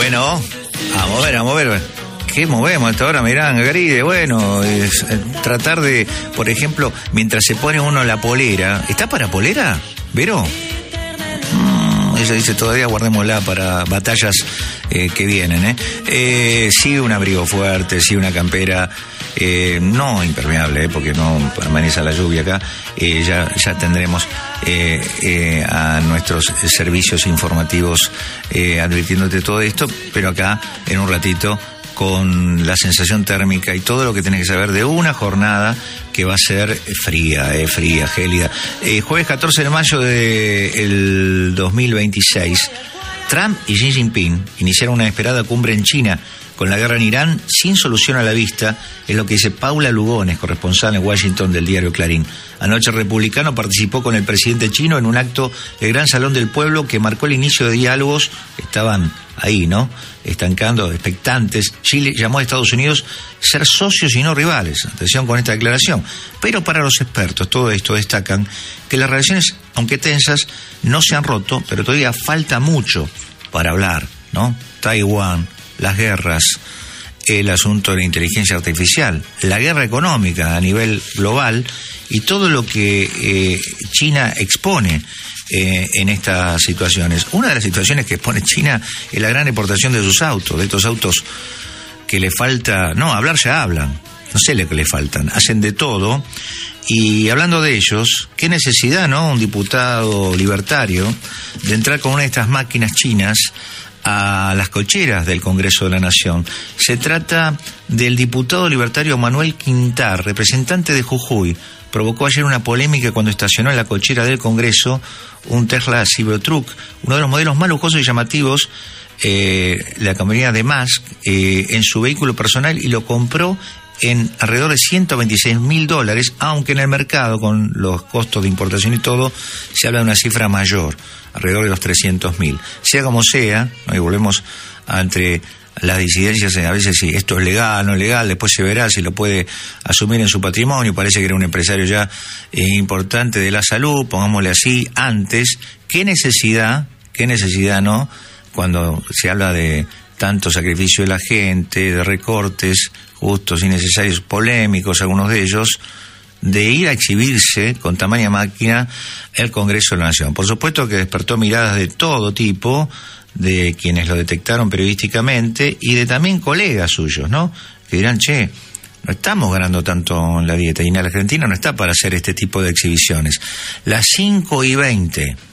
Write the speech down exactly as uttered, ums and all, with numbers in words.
Bueno, a mover, a mover. ¿Qué movemos hasta ahora, Mirán, Garide? Bueno, es, eh, tratar de, por ejemplo, mientras se pone uno la polera. ¿Está para polera, Vero? Mm, ella dice, todavía guardémosla para batallas eh, que vienen, ¿eh? ¿eh? Sí, un abrigo fuerte, sí, una campera, eh, no impermeable, ¿eh? Porque no permanece la lluvia acá. Eh, ya, ya tendremos eh, eh, a nuestros servicios informativos eh, advirtiéndote todo esto, pero acá, en un ratito, con la sensación térmica y todo lo que tenés que saber de una jornada que va a ser fría, eh, fría, gélida. Eh, jueves catorce de mayo del dos mil veintiséis, Trump y Xi Jinping iniciaron una esperada cumbre en China con la guerra en Irán sin solución a la vista, es lo que dice Paula Lugones, corresponsal en Washington del diario Clarín. Anoche el republicano participó con el presidente chino en un acto del Gran Salón del Pueblo que marcó el inicio de diálogos. Estaban ahí, ¿no? Estancando, expectantes. Chile llamó a Estados Unidos ser socios y no rivales. Atención con esta declaración. Pero para los expertos, todo esto destacan que las relaciones, aunque tensas, no se han roto, pero todavía falta mucho para hablar, ¿no? Taiwán, las guerras, el asunto de la inteligencia artificial, la guerra económica a nivel global y todo lo que eh, China expone eh, en estas situaciones. Una de las situaciones que expone China es la gran exportación de sus autos, de estos autos que le falta, no, hablar ya hablan, no sé lo que le faltan, hacen de todo. Y hablando de ellos, qué necesidad, ¿no? Un diputado libertario de entrar con una de estas máquinas chinas a las cocheras del Congreso de la Nación. Se trata del diputado libertario Manuel Quintar, representante de Jujuy. Provocó ayer una polémica cuando estacionó en la cochera del Congreso un Tesla Cybertruck, uno de los modelos más lujosos y llamativos, eh, la compañía de Musk, eh, en su vehículo personal, y lo compró en alrededor de ciento veintiséis mil dólares, aunque en el mercado, con los costos de importación y todo, se habla de una cifra mayor, alrededor de los trescientos mil. Sea como sea, ¿no? Y volvemos entre las disidencias, a veces si esto es legal, no es legal, después se verá si lo puede asumir en su patrimonio. Parece que era un empresario ya eh, importante de la salud, pongámosle así, antes. ¿Qué necesidad, qué necesidad, no? Cuando se habla de tanto sacrificio de la gente, de recortes justos, innecesarios, polémicos, algunos de ellos, de ir a exhibirse con tamaña máquina el Congreso de la Nación. Por supuesto que despertó miradas de todo tipo, de quienes lo detectaron periodísticamente y de también colegas suyos, ¿no? Que dirán, che, no estamos ganando tanto en la dieta y en la Argentina no está para hacer este tipo de exhibiciones. Las cinco y veinte.